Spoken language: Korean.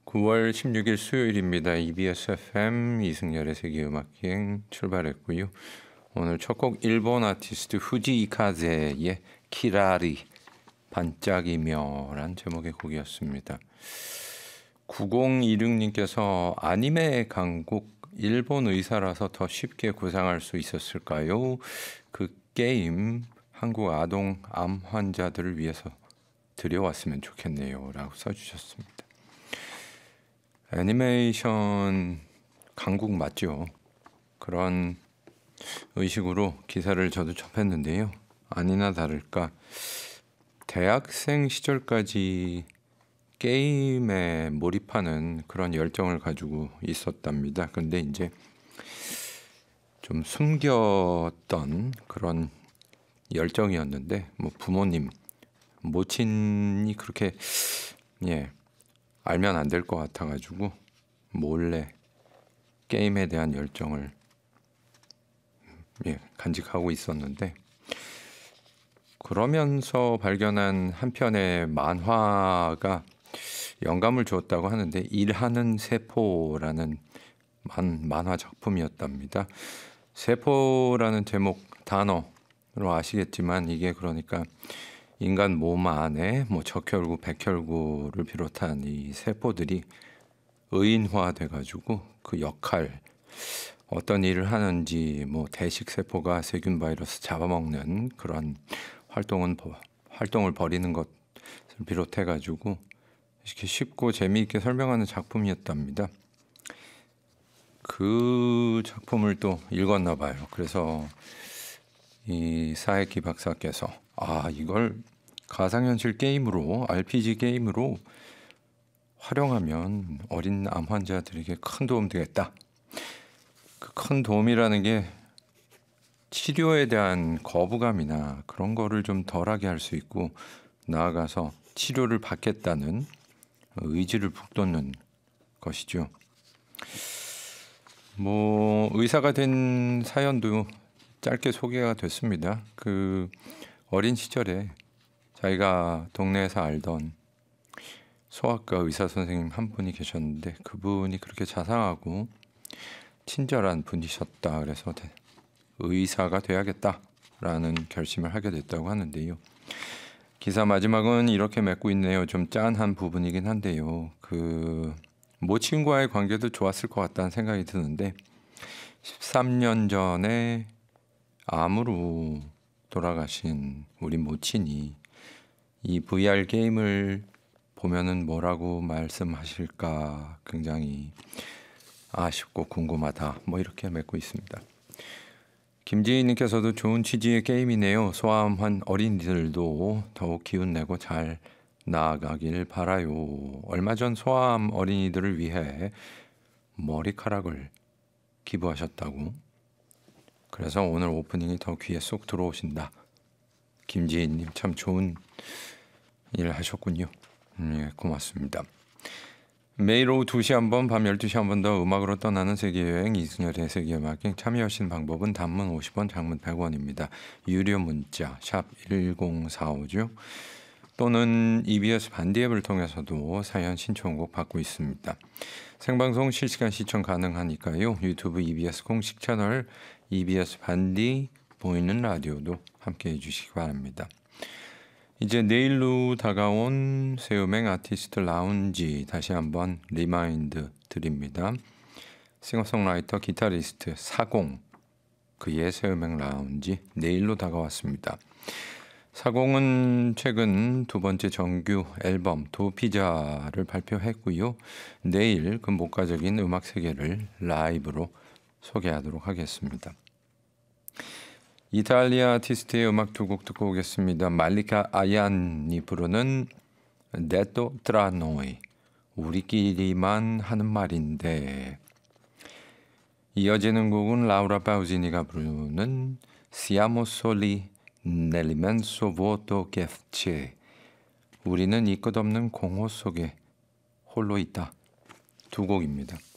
9월 16일 수요일입니다. EBS FM 이승열의 세계음악여행 출발했고요. 오늘 첫 곡 일본 아티스트 후지 이카제의 키라리 반짝이며란 제목의 곡이었습니다. 9026님께서 아니메 강국 일본 의사라서 더 쉽게 구상할 수 있었을까요? 그 게임 한국 아동 암 환자들을 위해서 들여왔으면 좋겠네요 라고 써주셨습니다. 애니메이션 강국 맞죠? 그런 의식으로 기사를 저도 접했는데요. 아니나 다를까 대학생 시절까지 게임에 몰입하는 그런 열정을 가지고 있었답니다. 근데 이제 좀 숨겼던 그런 열정이었는데 뭐 부모님, 모친이 그렇게 알면 안 될 것 같아가지고 몰래 게임에 대한 열정을 간직하고 있었는데 그러면서 발견한 한 편의 만화가 영감을 주었다고 하는데 일하는 세포라는 만화 작품이었답니다. 세포라는 제목 단어로 아시겠지만 이게 그러니까 인간 몸 안에 적혈구, 백혈구를 비롯한 이 세포들이 의인화돼 가지고 그 역할 어떤 일을 하는지 대식 세포가 세균 바이러스 잡아먹는 그런 활동을 벌이는 것을 비롯해 가지고 이렇게 쉽고 재미있게 설명하는 작품이었답니다. 그 작품을 또 읽었나 봐요. 그래서 이 사에키 박사께서 이걸 가상현실 게임으로 RPG 게임으로 활용하면 어린 암 환자들에게 큰 도움 되겠다. 그 큰 도움이라는 게 치료에 대한 거부감이나 그런 거를 좀 덜하게 할 수 있고 나아가서 치료를 받겠다는 의지를 북돋는 것이죠. 의사가 된 사연도 짧게 소개가 됐습니다. 그 어린 시절에 자기가 동네에서 알던 소아과 의사 선생님 한 분이 계셨는데 그분이 그렇게 자상하고 친절한 분이셨다. 그래서 의사가 돼야겠다라는 결심을 하게 됐다고 하는데요. 기사 마지막은 이렇게 맺고 있네요. 좀 짠한 부분이긴 한데요. 그 모친과의 관계도 좋았을 것 같다는 생각이 드는데 13년 전에 암으로 돌아가신 우리 모친이 이 VR 게임을 보면은 뭐라고 말씀하실까 굉장히 아쉽고 궁금하다. 이렇게 맺고 있습니다. 김지희님께서도 좋은 취지의 게임이네요. 소아암한 어린이들도 더욱 기운내고 잘 나아가길 바라요. 얼마 전 소아암 어린이들을 위해 머리카락을 기부하셨다고. 그래서 오늘 오프닝이 더 귀에 쏙 들어오신다. 김지희님 참 좋은 일 하셨군요. 고맙습니다. 매일 오후 2시 한 번, 밤 12시 한 번 더 음악으로 떠나는 세계여행 이승열의 세계음악여행 참여하신 방법은 단문 50원, 장문 100원입니다. 유료 문자 샵 1045죠. 또는 EBS 반디 앱을 통해서도 사연 신청곡 받고 있습니다. 생방송 실시간 시청 가능하니까요. 유튜브 EBS 공식 채널 EBS 반디 보이는 라디오도 함께해 주시기 바랍니다. 이제 내일로 다가온 새음행 아티스트 라운지 다시 한번 리마인드 드립니다. 싱어송라이터 기타리스트 사공 그의 새음행 라운지 내일로 다가왔습니다. 사공은 최근 두 번째 정규 앨범 도피자를 발표했고요. 내일 그 목가적인 음악 세계를 라이브로 소개하도록 하겠습니다. 이탈리아 아티스트의 음악 두 곡 듣고 오겠습니다. 말리카 아얀이 부르는 데토 트라노이 우리끼리만 하는 말인데 이어지는 곡은 라우라 파우지니가 부르는 Siamo soli nell'immenso vuoto che c'è 우리는 이 끝없는 공허 속에 홀로 있다. 두 곡입니다.